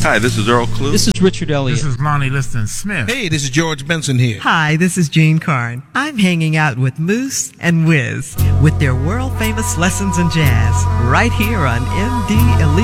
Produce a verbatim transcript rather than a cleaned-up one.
Hi, this is Earl Klugh. This is Richard Elliott. This is Lonnie Liston Smith. Hey, this is George Benson here. Hi, this is Jean Carn. I'm hanging out with Moose and Wiz with their world-famous lessons in jazz right here on M D Elite.